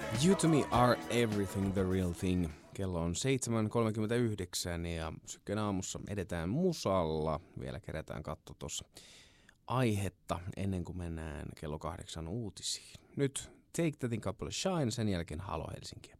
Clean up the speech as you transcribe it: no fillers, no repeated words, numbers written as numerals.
You to me are everything, the real thing. Kello on 7.39 ja Sykkeen aamussa edetään musalla. Vielä kerätään katto tuossa aihetta ennen kuin mennään kello 8 uutisiin. Nyt Take Thatin kappale Shine, sen jälkeen Halo Helsinki.